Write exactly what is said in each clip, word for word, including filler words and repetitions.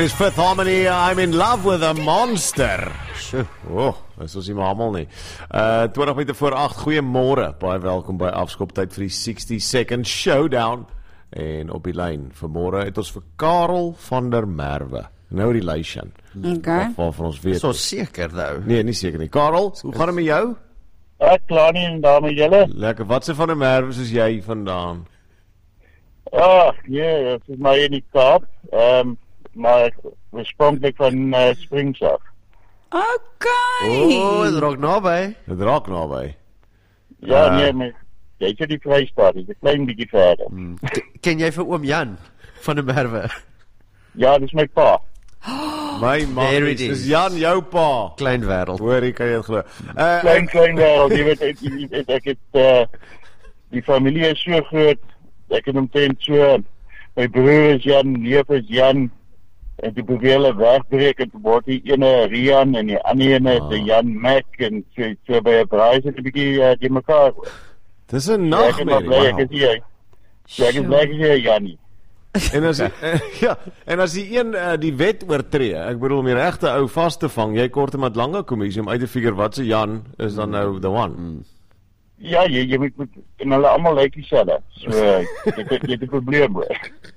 is Fifth Harmony, I'm in love with a monster. Sjoe, oh, dis ons nie maar almal nie. Uh, twintig minute voor agt, goeiemôre, baie welkom by Afskoptyd vir die sixty second showdown. En op die lyn, vanmôre het ons vir Karel van der Merwe. Nou relation. Okay. Of van ons weet. So seker nou. Nee, nie seker nie. Karel, hoe gaan dit met jou? Ek klaar nie en daar met julle. Lekker, wat se van der Merwe is jy vandaan? Ah, nee, dit is maar in die Kaap. Ehm, um, maar ek oorspronklik van uh, Springs af. Okay. Oh, het raak naby. Dit raak naby. Ja, Uh, nee, maar jy het die Vrystaat, dit is 'n klein bietjie verder. Hmm. Ken jy vir oom Jan van der Merwe? Ja, dis my pa. My man, There it dis is. Jan jou pa. Klein wêreld. Hoor, ek kan jy dit glo. Uh, Klein klein wêreld, jy weet ek ek, ek, ek het uh, die familie is so groot. Ek het omtrent so my broer is Jan, neef is Jan. En die bewele wegbreek en toe word die ene Rian en die ander ene Ah. die Jan Mac en so, so by 'n braai het 'n bietjie uh, die mekaar. dis 'n Ja, ek is maar nagmerrie. bly ek Wow. is hier. Ja, ek is bly ek is hier, Janie. En as uh, ja, en as die een uh, die wet oortree, ek bedoel om die regte ou vas te vang, jy kort iemand lange kommissie om uit te figure wat se Jan is dan nou the one. Mm. Ja, jy jy moet en hulle almal lyk dieselfde. So jy het jy het 'n probleem hoor.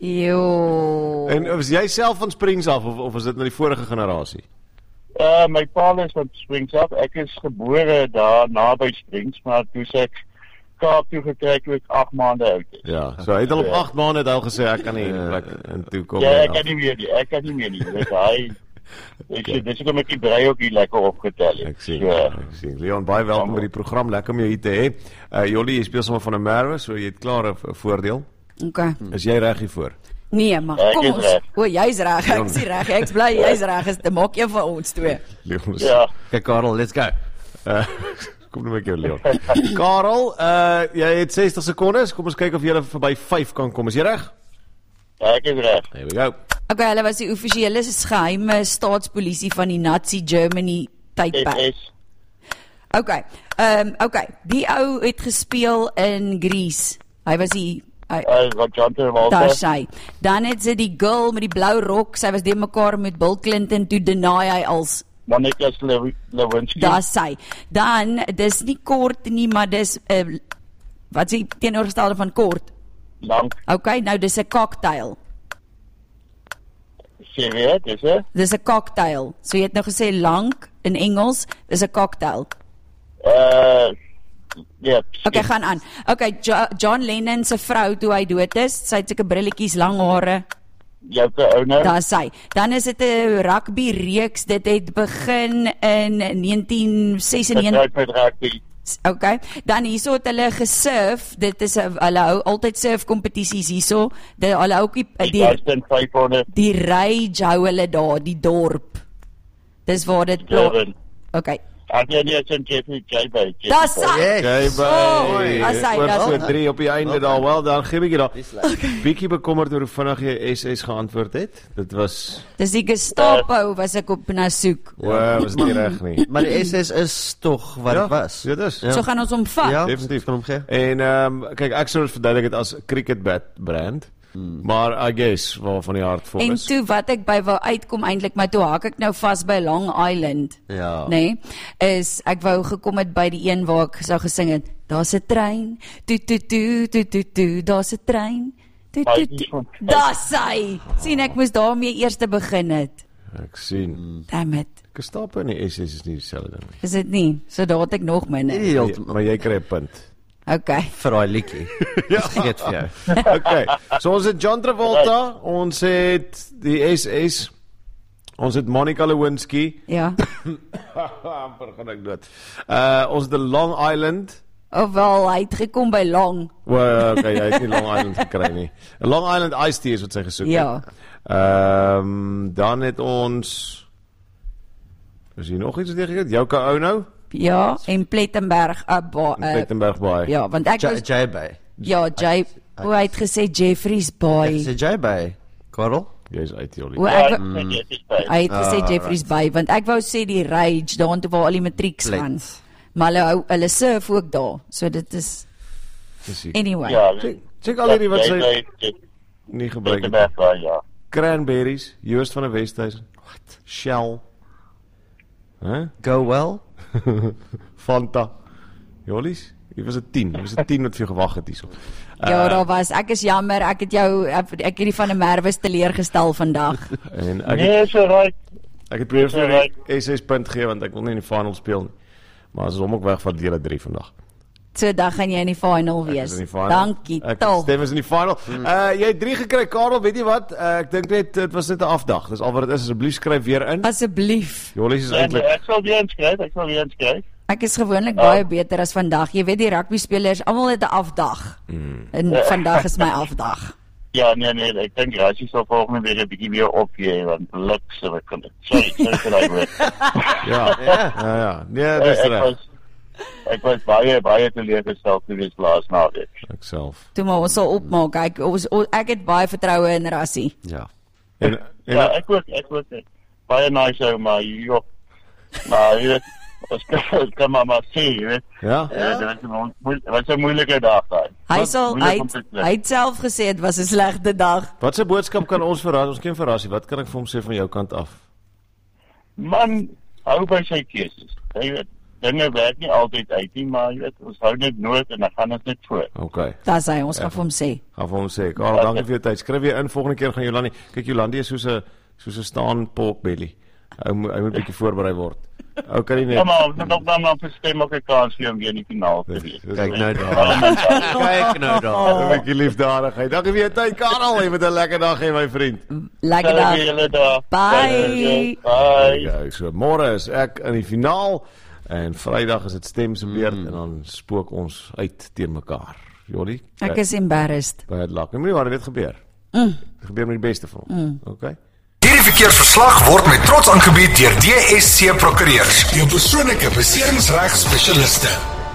Jo. En was jy self van Springs af of of is dit nou die vorige generasie? Uh my pa is van Springs af. Ek is gebore daar naby Springs, maar toe sê ek Kaap toe getrek toe ek agt maande oud is. Ja, so hy het al op agt maande het hy al gesê ek kan nie in die plek in toe kom. Ja, nie ek af. kan nie meer nie. Ek kan nie meer nie. Dis hy Ek sê dis hoekom ek die brei ook hier lekker opgetel het. Ek sien, So, ek sien. Leon, baie welkom by die program. Lekker om jou hier te hê. Uh Jolly, jy speel sommer van 'n Merwe, so jy het klaar 'n voordeel. Okay. Is jy reg hiervoor? Nee, maar Ek kom is ons. reg. O, jy's reg. Ek is reg. Ek's bly jy's reg. Is dit maak een van ons twee. Leon, is, ja. Kyk Karel, let's go. uh, kom nou met jou Leon. Karel, uh jy het sestig sekondes. Kom ons kyk of jy verby vyf kan kom. Is jy reg? Ek is reg. There we go. Okay, hulle was die offisiële geheime staatspolisie van die Nazi Germany tydperk. Dit is Okay. Ehm um, okay. Die ou het gespeel in Greece. Hy was die hy, uh, wat John daar Travolta. sy. Dan het sy die girl met die blou rok, sy was de mekaar met Bill Clinton, toe deny hy als Monica Lew- Lewinsky. daar sy. Dan dis nie kort nie, maar dis uh, wat is die teenoorgestelde van kort? Lank. Okay, nou dis 'n cocktail. Serieus, dis hè? Dis 'n cocktail. So jy het nou gesê lank in Engels, dis 'n cocktail. Uh ja. Okay, gaan aan. Okay, jo John Lennon se vrou toe hy dood is, sy het sulke brilletjies, lang hare. Jou ou nou. Daar sy. Dan is dit 'n rugby reeks. Dit het begin in negentien sesennegentig. Met rugby. Okay. Dan hierso het hulle gesurf. Dit is 'n hulle hou altyd surf kompetisies hierso. Dit hulle hou ook die die, Die vyfhonderd. die Rage hou hulle daar, die dorp. Dis waar dit plaas. Durban. Okay. Ek het nie eens Jeffrey J by. Daar sy. Yes. Okay, So, bye. as hy Oor dat- so drie op die einde daar. Wel, dan gee bietjie daar. Okay. Bietjie bekommerd oor hoe vinnig jy S S geantwoord het. Dit was Dis die Gestapo was ek op na soek. wow, was nie reg nie. Maar die S S is tog wat dit was. Ja, dit is. Ja. So gaan ons hom vat. Ja, Definitief. kan hom gee. En ehm um, kyk, ek sou dit verduidelik het as cricket bat brand. Hmm. Maar I guess waar van die hart vol En is. toe wat ek by wou uitkom eintlik, maar toe hak ek nou vas by Long Island. Ja. Nee, is ek wou gekom het by die een waar ek sou gesing het. Daar's 'n trein. Toe toe toe toe toe toe, daar's 'n trein. Toe toe toe. Daar's hy. Sien ek moes daarmee eers te begin het. Ek sien. Damn it. Gestapo en die S S is nie dieselfde ding nie. Is dit nie? So daar het ek nog minder. Nie Maar, heeltemal maar jy kry 'n punt. Okay. vir daai liedjie. Ja, geet vir jou. Okay. So ons het John Travolta, ons het die S S, ons het Monica Lewinsky. Ja. Amper gaan ek dood. Uh ons het the Long Island. Ofwel hy het gekom by Long. Well, okay, jy het nie Long Island gekry nie. Long Island Iced Tea is wat sy gesoek Ja. het. Ehm um, dan het ons is hier nog iets wat jy gekry het? Jouka ou nou? Ja, en Plettenberg uh, ba, In uh, Plettenberg Baai. ja, want ek was J by. ja, Jay, hoe hy het gesê Jeffrey's Bay. Sê J by. Karel? Jy's uit Jolie. Hoe Ja, ek ek wou- sê dit is by. hy het gesê Ah, Jeffrey's Bay, want ek wou sê die Rage, daar toe waar al die matrieks Plet. gaan. Maar hulle hou- hulle surf ook daar. So dit is Dis hier. anyway. Ja, Check, check al hierdie wat sy Jy nie gebruik het het. baie ja. Cranberries, Joost van der Westhuizen. What? Shell. Huh? Go well. Fanta. Jolies, hier was 'n tien. Hier was 'n tien wat vir jou gewag het hierso. Uh, ja, daar was. Ek is jammer. Ek het jou ek, ek het die van der Merwe teleurgestel vandag. En ek Nee, is reg. Ek het probeer vir die S S punt gee want ek wil nie in die final speel nie. Maar as is hom ook weg van dele drie vandag. So dan gaan jy in die final wees. In die final. Dankie, ek tol. Stem is in die final. Hmm. Uh jy het drie gekry, Karel, weet jy wat? Uh, ek dink net dit was net 'n afdag. Dis al wat dit is. Asseblief skryf weer in. Asseblief. Jolies is Ja, eintlik ek sal weer inskryf, ek sal weer inskryf. Ek is gewoonlik baie beter as vandag. Jy weet die rugby spelers almal het 'n afdag. Hmm. En vandag is my afdag. Ja, nee nee, ek dink Rassie sal volgende week 'n bietjie meer opgee want luks so ek kan dit. Sorry, sorry vir daai woord. Ja. Ja, ja. Nee, dis Ek reg. was ek was baie baie teleurgesteld geweest laas naweek. Ek self. Toe maar ons sal opmaak. Ek ons, ek het baie vertroue in Rassie. Ja. En, en Ja, ek ook, ek ook. Baie nice ou, maar joh. Maar jy weet, ons kan, ons kan maar maar sê, jy weet. ja. Ja. Dit was 'n moeil- was 'n moeilike dag daai. Hy Wat sal moeilik hy, om te kry. hy het self gesê dit was 'n slegte dag. Wat 'n boodskap kan ons verras? Ons ken verrassie. Wat kan ek vir hom sê van jou kant af? Man, hou by sy keuses. Jy weet, dinge werk nie altyd uit nie, maar jy weet, ons hou net nood en dan gaan ons net voort. Okay. Dis hy, ons gaan vir hom sê. Gaan vir hom sê. Karel, dankie vir jou tyd. Skryf weer in volgende keer gaan Jolandi. Kyk, Jolandi is soos 'n soos 'n staan pork belly. Hy moet hy moet 'n bietjie voorberei word. Ou kan nie net. Ja, maar dan dan dan dan verstem ook 'n kans vir hom weer in die finaal te wees. Kyk nou daar. Kyk nou daar. 'n bietjie liefdadigheid. Dankie vir jou tyd, Karel. Jy moet 'n lekker dag hê, my vriend. Lekker dag. dag. Bye. Bye. Ja, so môre is ek in die finaal en Vrydag is dit stem se beurt mm. en dan spook ons uit teen mekaar. Jolly. Ek is embarrassed. Bad luck. Moenie waar dit gebeur. Mm. Dit gebeur met die beste van ons. Mm. Okay. Hierdie verkeersverslag word met trots aangebied deur D S C Prokureurs, jou persoonlike beseringsregspesialiste.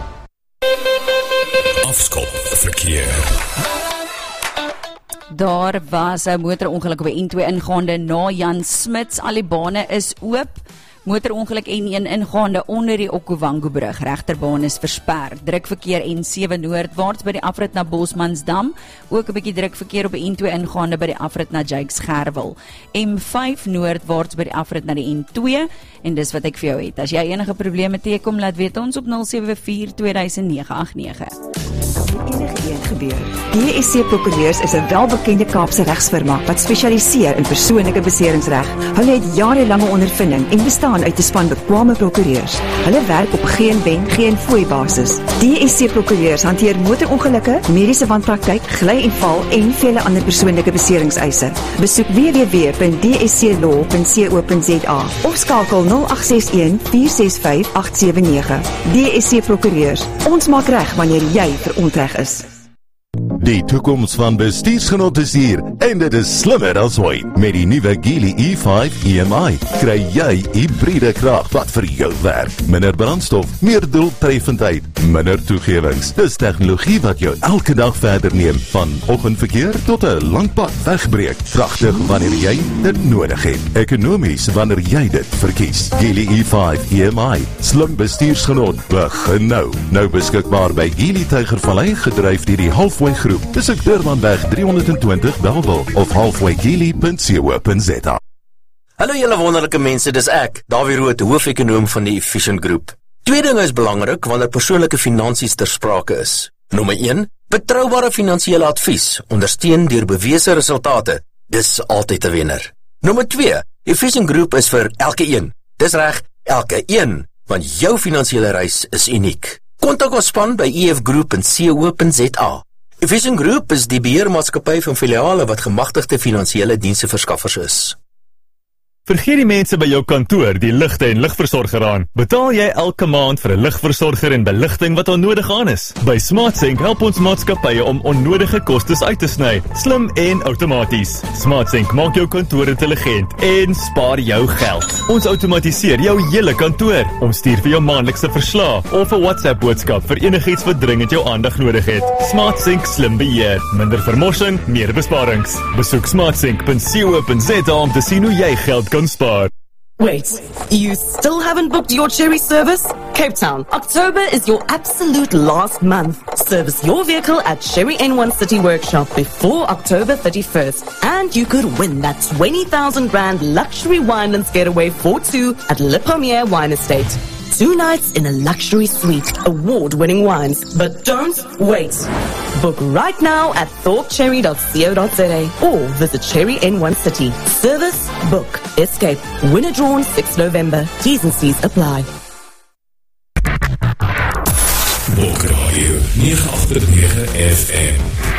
Afskop verkeer. Daar was 'n motorongeluk op die N twee ingaande na Jan Smits. Al die bane is oop. Motorongeluk N een ingaande onder die Okavango-brug. Regterbaan is versper. Drukverkeer N sewe noordwaarts by die afrit na Bosmansdam. Ook 'n bietjie drukverkeer op die N twee ingaande by die afrit na Jakes Gerwel. M vyf noordwaarts by die afrit na die N twee. En dis wat ek vir jou het. As jy enige probleme teekom, laat weet ons op nul sewe vier twee nege agt nege. Enige een gebeur. D S C Prokureurs is 'n welbekende Kaapse regsfirma wat spesialiseer in persoonlike beseringsreg. Hulle het jarelange ondervinding en bestaan uit 'n span bekwame prokureurs. Hulle werk op geen wen, geen fooi basis. D S C Prokureurs hanteer motorongelukke, mediese wanpraktyk, gly en val en vele ander persoonlike beseringseise. Besoek w w w punt d s c law punt co punt z a of skakel nul agt ses een vier ses vyf agt sewe nege. D S C Prokureurs. Ons maak reg wanneer jy verontreg is. Die toekoms van bestuursgenot is hier en dit is slimmer as ooit. Met die nuwe Geely E vyf E M I kry jy hybride krag wat vir jou werk. Minder brandstof, meer doeltreffendheid, minder toegewings. Dis tegnologie wat jou elke dag verder neem, van oggendverkeer tot 'n lang pad wegbreek. Kragtig wanneer jy dit nodig het. Ekonomies wanneer jy dit verkies. Geely E vyf E M I, slim bestuursgenot, begin nou. Nou beskikbaar by Geely Tygervallei, gedryf deur die Halfway Groep. Besoek Durbanweg drie honderd twintig Bellville of halfway geely punt co punt z a. Hallo julle wonderlike mense, dis ek, Dawie Rood, hoofekonoom van die Efficient Groep. Twee dinge is belangrik wanneer persoonlike finansies ter sprake is. Nommer een, betroubare finansiële advies, ondersteun deur bewese resultate. Dis altyd 'n wenner. Nommer twee, Efficient Groep is vir elke een. Dis reg, elke een, want jou finansiële reis is uniek. Kontak ons span by e f groep punt co punt z a. Efficient Group is die beheermaatskappy van filiale wat gemagtigde finansiële diensteverskaffers is. Vergeet die mense by jou kantoor die ligte en ligversorger aan. Betaal jy elke maand vir 'n ligversorger en beligting wat onnodig aan is? By SmartSync help ons maatskappye om onnodige kostes uit te sny, slim en outomaties. SmartSync maak jou kantoor intelligent en spaar jou geld. Ons outomatiseer jou hele kantoor. Ons stuur vir jou maandelikse verslae of 'n WhatsApp boodskap vir enigiets wat dringend jou aandag nodig het. SmartSync slim beheer, minder vermorsing, meer besparings. Besoek smartsync punt co punt z a om te sien hoe jy geld kan spaar. Wait, you still haven't booked your Cherry service? Cape Town, October is your absolute last month. Service your vehicle at Cherry N one City Workshop before October thirty-first. And you could win that twenty thousand rand luxury Winelands getaway for two at Le Pommier Wine Estate. Two nights in a luxury suite, award-winning wines. But don't wait. Book right now at thorpe cherry dot co dot za or visit Cherry N one City. Service, book, escape. Winner drawn sixth November. T's and C's apply. Bokradio nege agt nege F M.